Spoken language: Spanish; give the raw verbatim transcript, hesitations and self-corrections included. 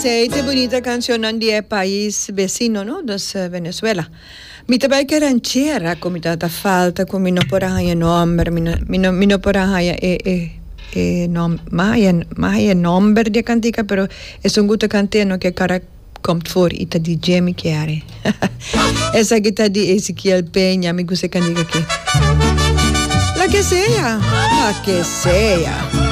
Aceite, bonita canción del país vecino, ¿no? De Venezuela. Mi tabay que ranchera, come tata falta, come no por ahí nombre, mi no, mi no, mi no por ahí eh, eh, eh, no, más hay nombre de cantica, pero es un gusto canteno que cara komt voor ita di Jamie Chiari. Esa guitarra di Ezequiel Peña, mi gusta cantica aquí. La que sea, la que sea.